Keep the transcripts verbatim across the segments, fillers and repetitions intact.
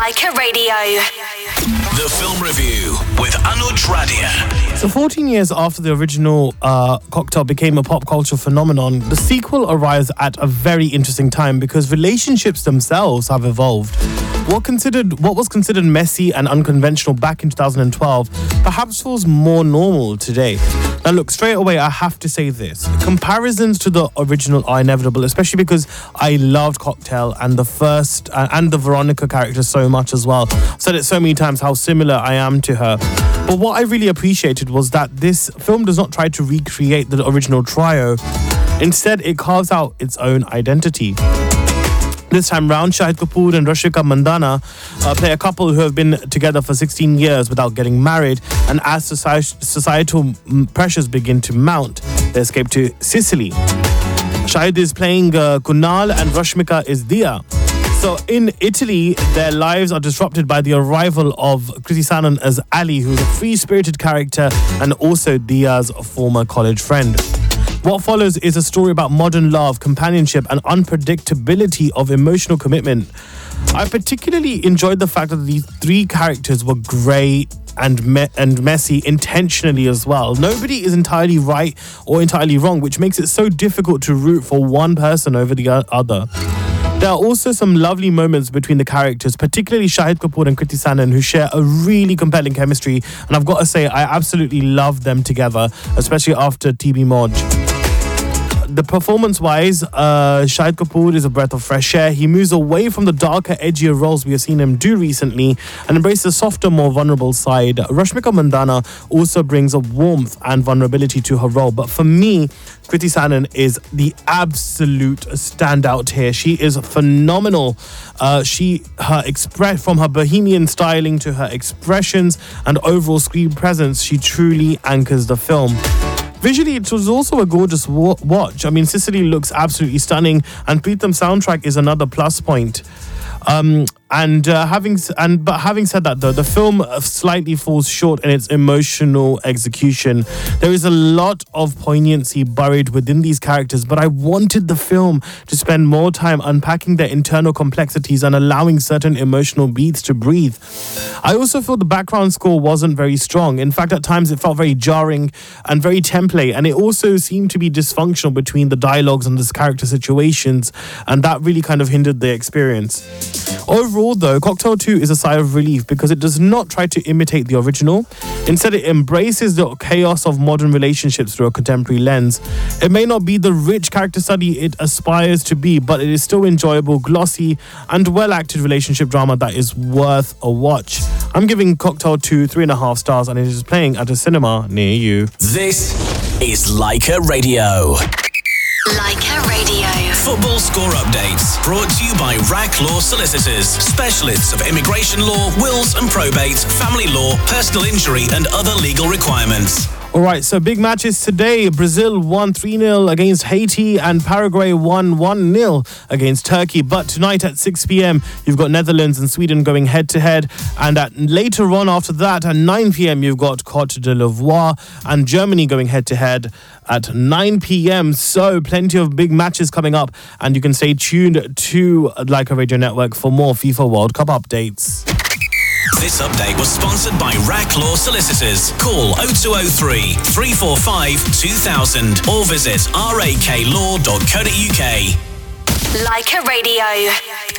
Leica Radio. The Film Review with Anuj Radia. So fourteen years after the original uh, Cocktail became a pop culture phenomenon, the sequel arrives at a very interesting time because relationships themselves have evolved. What considered what was considered messy and unconventional back in two thousand twelve perhaps feels more normal today. Now look, straight away I have to say this. Comparisons to the original are inevitable, especially because I loved Cocktail and the first uh, and the Veronica character so much as well. I've said it so many times how similar I am to her. But what I really appreciated was that this film does not try to recreate the original trio. Instead, it carves out its own identity. This time round, Shahid Kapoor and Rashmika Mandanna uh, play a couple who have been together for sixteen years without getting married, and as society, societal pressures begin to mount, they escape to Sicily. Shahid is playing uh, Kunal and Rashmika is Dia. So in Italy, their lives are disrupted by the arrival of Kriti Sanon as Ali, who's a free-spirited character and also Dia's former college friend. What follows is a story about modern love, companionship, and unpredictability of emotional commitment. I particularly enjoyed the fact that these three characters were grey and me- and messy intentionally as well. Nobody is entirely right or entirely wrong, which makes it so difficult to root for one person over the other. There are also some lovely moments between the characters, particularly Shahid Kapoor and Kriti Sanon, who share a really compelling chemistry. And I've got to say, I absolutely love them together, especially after T B Moj. The performance-wise, uh, Shahid Kapoor is a breath of fresh air. He moves away from the darker, edgier roles we have seen him do recently and embraces a softer, more vulnerable side. Rashmika Mandanna also brings a warmth and vulnerability to her role. But for me, Kriti Sanon is the absolute standout here. She is phenomenal. Uh, she, her express from her bohemian styling to her expressions and overall screen presence, she truly anchors the film. Visually, it was also a gorgeous wa- watch. I mean, Sicily looks absolutely stunning, and Preetham's soundtrack is another plus point. Um, and uh, having and but having said that, though, the film slightly falls short in its emotional execution. There is a lot of poignancy buried within these characters, but I wanted the film to spend more time unpacking their internal complexities and allowing certain emotional beats to breathe. I also feel the background score wasn't very strong. In fact, at times it felt very jarring and very template, and it also seemed to be dysfunctional between the dialogues and the character situations, and that really kind of hindered the experience. Overall, though, Cocktail two is a sigh of relief because it does not try to imitate the original. Instead, it embraces the chaos of modern relationships through a contemporary lens. It may not be the rich character study it aspires to be, but it is still enjoyable, glossy, and well-acted relationship drama that is worth a watch. I'm giving Cocktail two three and a half stars, and it is playing at a cinema near you. This is Leica Radio. Leica Radio. Football score updates brought to you by R A C Law Solicitors, specialists of immigration law, wills and probate, family law, personal injury and other legal requirements. All right, so big matches today. Brazil won three nil against Haiti and Paraguay won one nil against Turkey. But tonight at six p.m, you've got Netherlands and Sweden going head-to-head. And at later on after that, at nine p.m, you've got Côte d'Ivoire and Germany going head-to-head at nine p.m. So plenty of big matches coming up. And you can stay tuned to Leica Radio Network for more FIFA World Cup updates. This update was sponsored by R A C Law Solicitors. Call oh two oh three, three four five, two thousand or visit raklaw dot co dot uk. Leica Radio.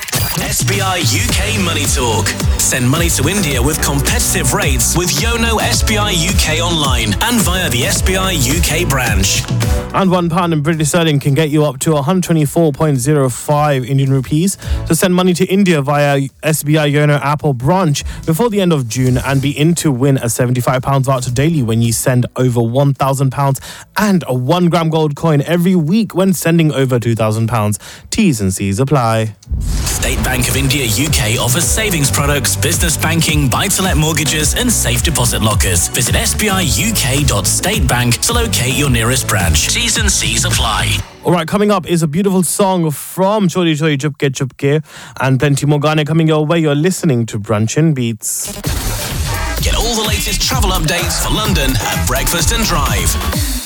S B I U K Money Talk. Send money to India with competitive rates with Yono S B I U K online and via the S B I U K branch. And one pound in British sterling can get you up to one hundred twenty-four point oh five Indian rupees. So send money to India via S B I Yono app or branch before the end of June and be in to win a seventy-five pounds voucher daily when you send over one thousand pounds and a one gram gold coin every week when sending over two thousand pounds. T's and C's apply. State Bank of India U K offers savings products, business banking, buy-to-let mortgages and safe deposit lockers. Visit s b i u k dot state bank to locate your nearest branch. T's and C's apply. All right, coming up is a beautiful song from Chori Chori Chupke Chupke and plenty more Gaane coming your way. You're listening to Brunch and Beats. Get all the latest travel updates for London at Breakfast and Drive.